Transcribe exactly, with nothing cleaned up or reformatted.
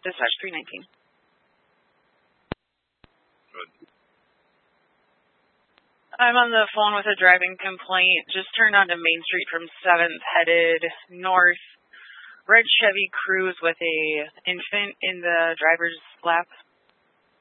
Dispatch three nineteen. Good. I'm on the phone with a driving complaint. Just turned onto Main Street from seventh, headed north. Red Chevy Cruze with a infant in the driver's lap.